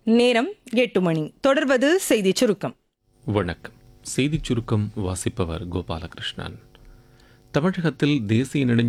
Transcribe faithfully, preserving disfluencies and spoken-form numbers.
நேரம் எட்டு மணி. தொடர்வது செய்திச் சுருக்கம். வணக்கம். செய்திச் சுருக்கம் வாசிப்பவர் கோபாலகிருஷ்ணன். தமிழகத்தில் தேசிய நெடுஞ்சாலை